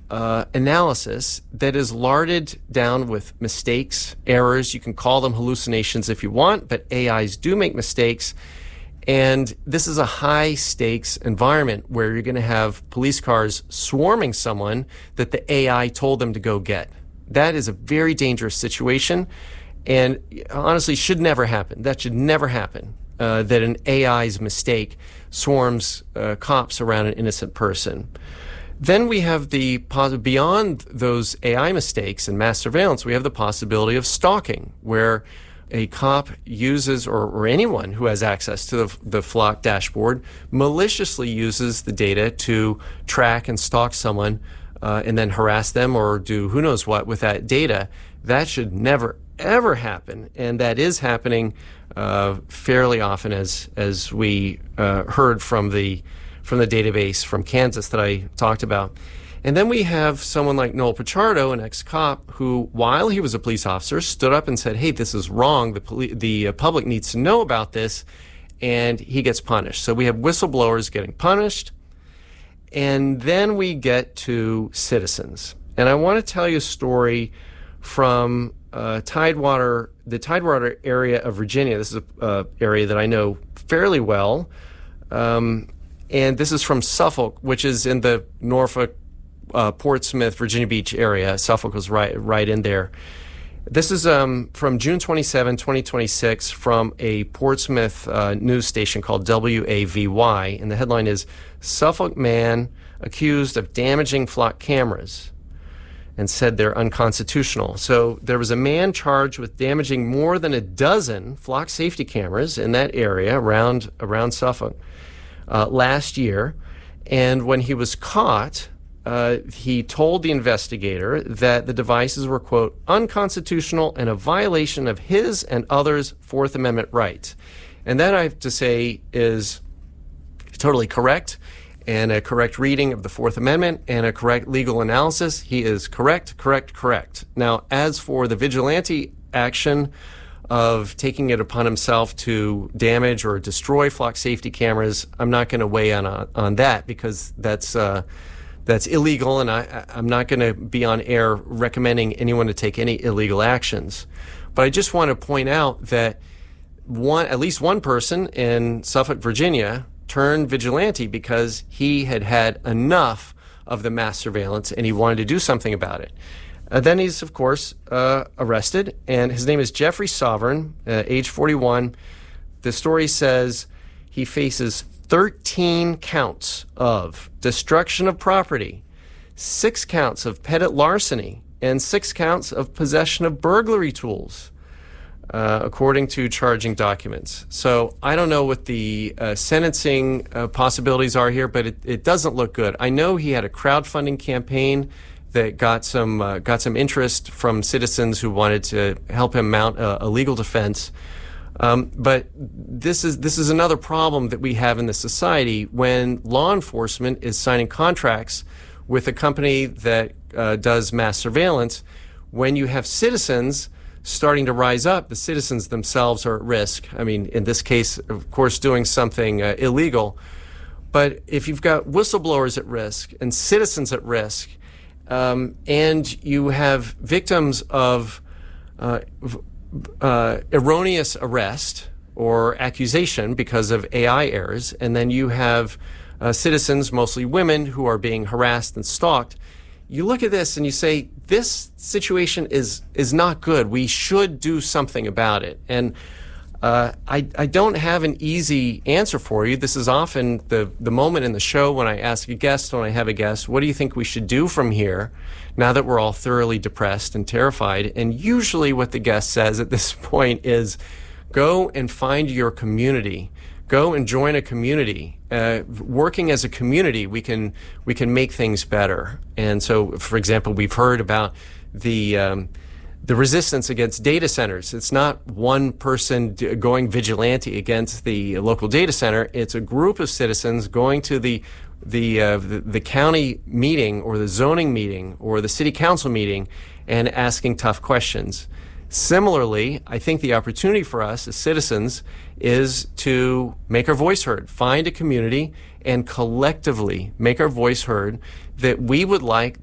analysis that is larded down with mistakes, errors. You can call them hallucinations if you want, but AIs do make mistakes. And this is a high-stakes environment where you're going to have police cars swarming someone that the AI told them to go get. That is a very dangerous situation, and honestly should never happen. That should never happen, that an AI's mistake swarms cops around an innocent person. Then we have beyond those AI mistakes and mass surveillance, we have the possibility of stalking, where a cop uses, or anyone who has access to the Flock dashboard, maliciously uses the data to track and stalk someone and then harass them or do who knows what with that data. That should never, ever happen. And that is happening fairly often, as we heard from the database from Kansas that I talked about. And then we have someone like Noel Pichardo, an ex-cop, who, while he was a police officer, stood up and said, hey, this is wrong. The public needs to know about this. And he gets punished. So we have whistleblowers getting punished. And then we get to citizens. And I want to tell you a story from the Tidewater area of Virginia. This is an area that I know fairly well. And this is from Suffolk, which is in the Norfolk, Portsmouth, Virginia Beach area. Suffolk was right in there. This is from June 27, 2026, from a Portsmouth news station called WAVY, and the headline is, Suffolk man accused of damaging Flock cameras and said they're unconstitutional. So there was a man charged with damaging more than a dozen Flock safety cameras in that area around Suffolk last year, and when he was caught, he told the investigator that the devices were, quote, unconstitutional and a violation of his and others' Fourth Amendment rights. And that, I have to say, is totally correct, and a correct reading of the Fourth Amendment and a correct legal analysis. He is correct. Now, as for the vigilante action of taking it upon himself to damage or destroy Flock safety cameras, I'm not going to weigh on that, because that's illegal, and I'm not going to be on air recommending anyone to take any illegal actions. But I just want to point out that at least one person in Suffolk, Virginia, turned vigilante because he had enough of the mass surveillance and he wanted to do something about it. Then he's, of course, arrested, and his name is Jeffrey Sovereign, age 41. The story says he faces 13 counts of destruction of property, 6 counts of petty larceny, and 6 counts of possession of burglary tools, according to charging documents. So I don't know what the sentencing possibilities are here, but it doesn't look good. I know he had a crowdfunding campaign that got some interest from citizens who wanted to help him mount a legal defense. But this is another problem that we have in this society when law enforcement is signing contracts with a company that does mass surveillance. When you have citizens starting to rise up, the citizens themselves are at risk. I mean, in this case, of course, doing something illegal. But if you've got whistleblowers at risk and citizens at risk, and you have victims of erroneous arrest or accusation because of AI errors, and then you have citizens, mostly women, who are being harassed and stalked, you look at this and you say, this situation is not good. We should do something about it. And I don't have an easy answer for you. This is often the moment in the show when I ask a guest, when I have a guest, what do you think we should do from here now that we're all thoroughly depressed and terrified? And usually what the guest says at this point is, go and find your community. Go and join a community. Working as a community, we can make things better. And so, for example, we've heard about the resistance against data centers. It's not one person going vigilante against the local data center. It's a group of citizens going to the county meeting or the zoning meeting or the city council meeting and asking tough questions. Similarly, I think the opportunity for us as citizens is to make our voice heard, find a community, and collectively make our voice heard that we would like